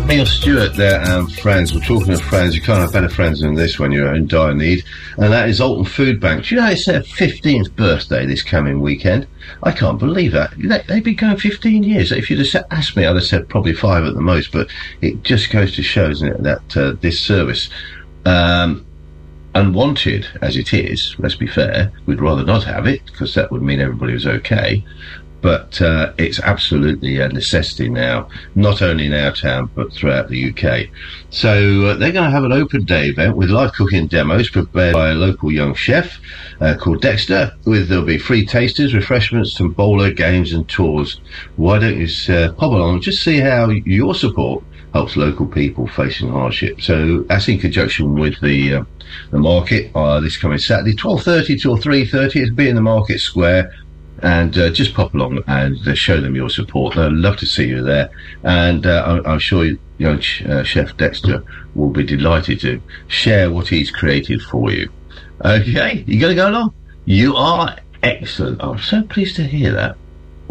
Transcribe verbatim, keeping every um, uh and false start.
Neil Stewart there and friends. We're talking of friends. You can't have better friends than this when you're in dire need. And that is Alton Food Bank. Do you know it's their fifteenth birthday this coming weekend? I can't believe that. They, they've been going fifteen years. If you'd have said, asked me, I'd have said probably five at the most. But it just goes to show, isn't it, that uh, this service, um, unwanted as it is, let's be fair, we'd rather not have it because that would mean everybody was okay. But uh, it's absolutely a necessity now, not only in our town, but throughout the U K. So uh, they're going to have an open day event with live cooking demos prepared by a local young chef uh, called Dexter. With There'll be free tasters, refreshments, some bowler games and tours. Why don't you uh, pop along and just see how your support helps local people facing hardship. So that's in conjunction with the uh, the market uh, this coming Saturday, twelve thirty till three thirty. It'll be in the Market Square. And uh, just pop along and uh, show them your support. They'd love to see you there. And uh, I'm, I'm sure young uh, Chef Dexter will be delighted to share what he's created for you. Okay, you going to go along? You are excellent. I'm so pleased to hear that.